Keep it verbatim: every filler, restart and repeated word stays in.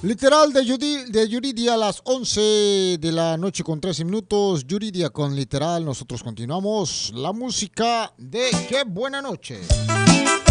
Literal de, Yudi- de Yuridia a las once de la noche con trece minutos. Yuridia con literal. Nosotros continuamos la música de Qué Buena Noche.